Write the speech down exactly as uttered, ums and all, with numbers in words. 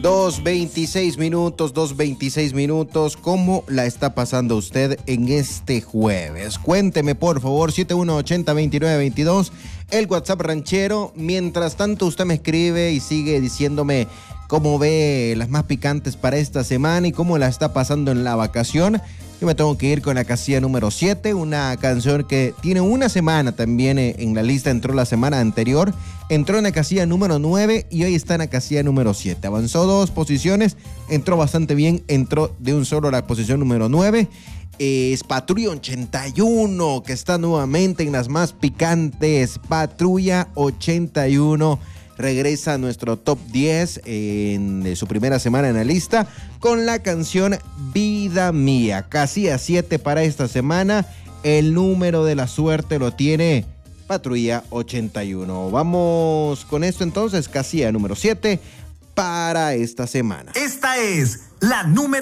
dos veintiséis minutos, dos veintiséis minutos. ¿Cómo la está pasando usted en este jueves? Cuénteme, por favor, siete uno ocho cero, dos nueve dos dos, el WhatsApp ranchero. Mientras tanto, usted me escribe y sigue diciéndome cómo ve las más picantes para esta semana y cómo la está pasando en la vacación. Yo me tengo que ir con la casilla número siete, una canción que tiene una semana también en la lista, entró la semana anterior, entró en la casilla número nueve y hoy está en la casilla número siete. Avanzó dos posiciones, entró bastante bien, entró de un solo a la posición número nueve. Es Patrulla ochenta y uno, que está nuevamente en las más picantes. Patrulla ochenta y uno regresa a nuestro top diez en su primera semana en la lista con la canción Vida Mía. Casilla siete para esta semana. El número de la suerte lo tiene Patrulla ochenta y uno. Vamos con esto entonces, casilla número siete para esta semana. Esta es la número